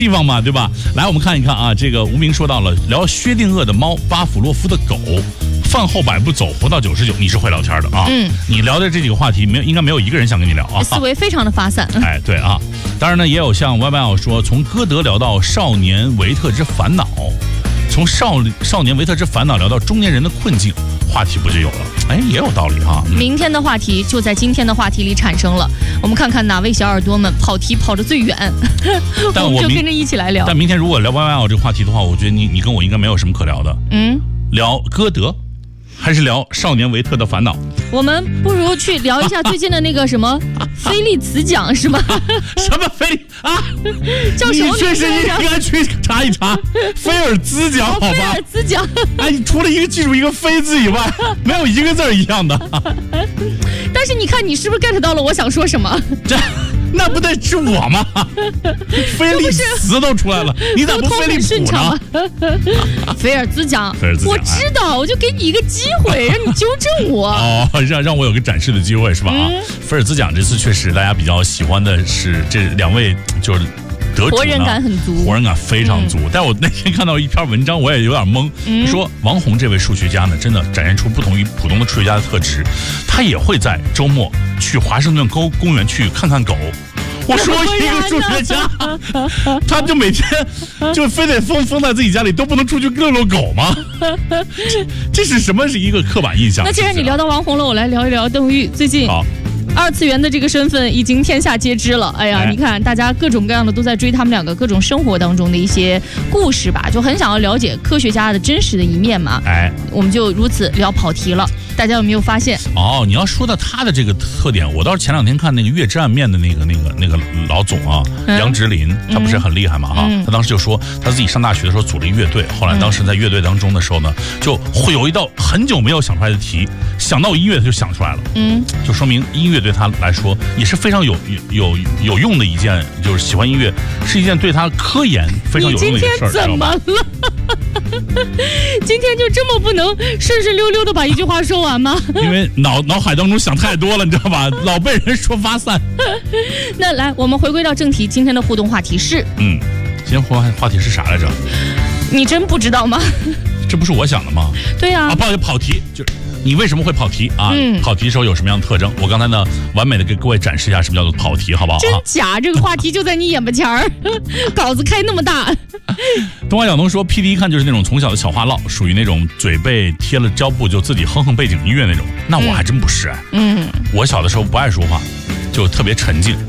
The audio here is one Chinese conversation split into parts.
地方嘛，对吧？来，我们看一看啊，这个无名说到了聊薛定谔的猫，巴甫洛夫的狗，饭后百步走，活到99，你是会聊天的啊。你聊的这几个话题，应该没有一个人想跟你聊啊。 思维非常的发散。 哎，对啊。当然呢，也有像 YYL 说，从歌德聊到少年维特之烦恼，从少年维特之烦恼聊到中年人的困境，话题不就有了？哎，也有道理哈。 明天的话题就在今天的话题里产生了，我们看看哪位小耳朵们跑题跑得最远，我们就跟着一起来聊。 但明天如果聊 YYL 这个话题的话，我觉得你跟我应该没有什么可聊的。聊歌德，还是聊少年维特的烦恼？ 我们不如去聊一下最近的那个什么菲利兹奖是吗？ 什么菲利啊？ 叫什么名字？ 你确实应该去查一查菲尔兹奖，好吧？ 菲尔兹奖。 哎，你除了一个记住一个菲字以外，没有一个字一样的。 但是你看，你是不是 get 到了我想说什么？ 那不得是我吗？菲利斯都出来了，你咋不菲利普呢？ 菲尔兹奖，我知道，我就给你一个机会，让你纠正我。 哦，让我有个展示的机会是吧？菲尔兹奖这次确实大家比较喜欢的是这两位，就是得主呢， 活人感很足， 活人感非常足。但我那天看到一篇文章，我也有点懵，说王洪这位数学家呢，真的展现出不同于普通的数学家的特质，他也会在周末去华盛顿公园去看看狗。我说一个数学家，他就每天就非得封在自己家里，都不能出去遛狗吗？这是什么？是一个刻板印象。 那既然你聊到王洪了，我来聊一聊邓玉最近。 好。 二次元的这个身份已经天下皆知了。哎呀，你看大家各种各样的都在追他们两个各种生活当中的一些故事吧，就很想要了解科学家的真实的一面嘛。我们就如此聊跑题了。大家有没有发现？ 哦，你要说到他的这个特点，我倒是前两天看那个月之暗面的那个老总啊，杨植林，他不是很厉害嘛哈？他当时就说他自己上大学的时候组了一乐队，后来当时在乐队当中的时候呢，就会有一道很久没有想出来的题，想到音乐他就想出来了。就说明音乐对他来说也是非常有用的一件，就是喜欢音乐是一件对他科研非常有用的一件事儿。 你今天怎么了？今天就这么不能顺顺溜溜的把一句话说完吗？ 因为脑海当中想太多了，你知道吧？老被人说发散。 那来，我们回归到正题，今天的互动话题是， 今天互动话题是啥来着？ 你真不知道吗？ 这不是我想的吗？ 对呀。 不好意思，跑题就是你为什么会跑题啊？跑题的时候有什么样的特征？我刚才呢，完美的给各位展示一下什么叫做跑题，好不好？ 真假？这个话题就在你眼巴前儿，稿子开那么大。 东华小农说 ，PD 一看就是那种从小的小话唠，属于那种嘴被贴了胶布就自己哼哼背景音乐那种。那我还真不是我小的时候不爱说话，就特别沉静。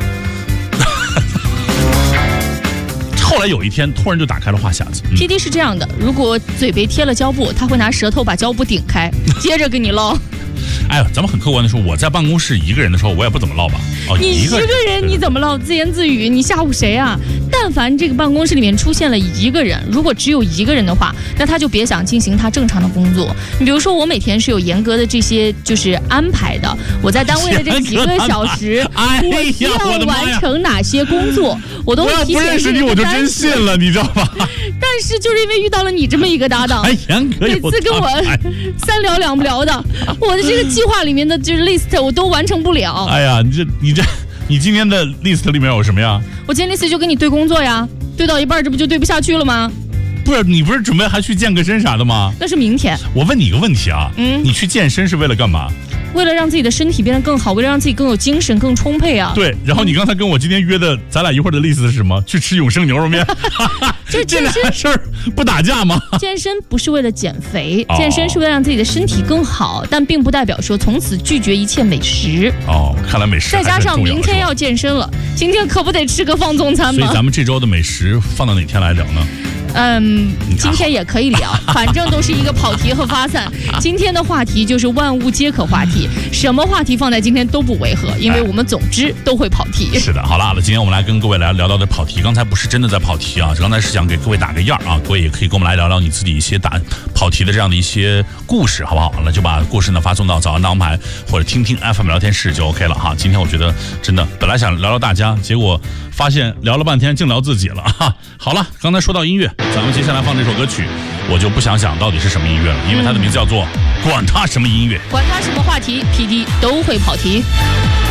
后来有一天突然就打开了话匣子。 PD 是这样的，如果嘴被贴了胶布，他会拿舌头把胶布顶开，接着跟你唠。 哎呦，咱们很客观的说，我在办公室一个人的时候，我也不怎么唠吧。 你一个人你怎么唠？自言自语，你吓唬谁啊？但凡这个办公室里面出现了一个人，如果只有一个人的话，那他就别想进行他正常的工作。你比如说，我每天是有严格的这些就是安排的，我在单位的这几个小时，我需要完成哪些工作，我都会提前。 我要不认识你，我就真信了，你知道吧？ 但是就是因为遇到了你这么一个搭档，每次跟我三聊两不聊的，我的这个计划里面的就是 list 我都完成不了。 哎呀，你今天的 list 里面有什么呀？ 我今天 list 就跟你对工作呀，对到一半这不就对不下去了吗？ 不是，你不是准备还去健个身啥的吗？ 那是明天。 我问你一个问题啊，你去健身是为了干嘛？ 为了让自己的身体变得更好，为了让自己更有精神、更充沛啊！ 对，然后你刚才跟我今天约的，咱俩一会儿的意思是什么？去吃永生牛肉面。这俩事儿不打架吗？ 健身不是为了减肥，健身是为了让自己的身体更好，但并不代表说从此拒绝一切美食。 看来美食再加上明天要健身了，今天可不得吃个放纵餐吗？ 所以咱们这周的美食放到哪天来聊呢？ 今天也可以聊，反正都是一个跑题和发散。今天的话题就是万物皆可话题，什么话题放在今天都不违和，因为我们总之都会跑题。 是的，好了，今天我们来跟各位来聊到的跑题，刚才不是真的在跑题啊，刚才是想给各位打个样啊，各位也可以跟我们来聊聊你自己一些跑题的这样的一些故事，好不好？那就把故事呢发送到早安大王牌或者听听 FM 聊天室就 OK 了哈。今天我觉得真的本来想聊聊大家，结果发现聊了半天净聊自己了哈。好了，刚才说到音乐，咱们接下来放这首歌曲，我就不想到底是什么音乐了，因为它的名字叫做管他什么音乐， 管他什么话题 PD 都会跑题。